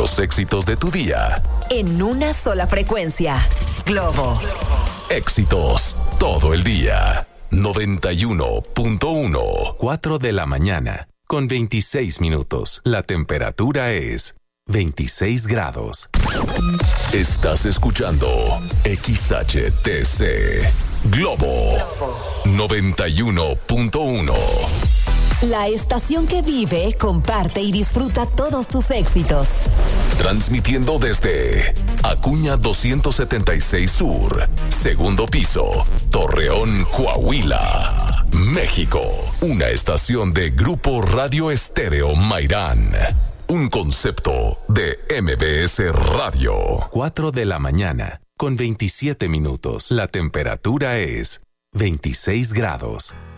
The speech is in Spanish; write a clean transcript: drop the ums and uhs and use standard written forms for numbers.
Los éxitos de tu día. En una sola frecuencia. Globo. Éxitos todo el día. 91.1. 4 de la mañana, con 26 minutos. La temperatura es 26 grados. Estás escuchando XHTC Globo 91.1. La estación que vive, comparte y disfruta todos tus éxitos. Transmitiendo desde Acuña 276 Sur, segundo piso, Torreón, Coahuila, México. Una estación de Grupo Radio Estéreo Mairán. Un concepto de MBS Radio. 4 de la mañana, con 27 minutos. La temperatura es 26 grados.